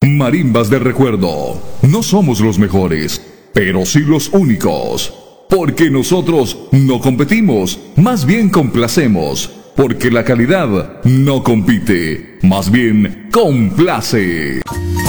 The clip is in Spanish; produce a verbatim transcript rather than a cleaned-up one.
Marimbas de recuerdo. No somos los mejores, pero sí los únicos. Porque nosotros no competimos, más bien complacemos. Porque la calidad no compite, más bien complace.